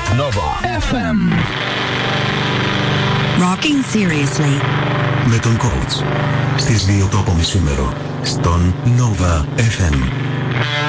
Nova FM. Rocking seriously. Με τον coach. Στις 2 το απομισήμερο. Στον Nova FM.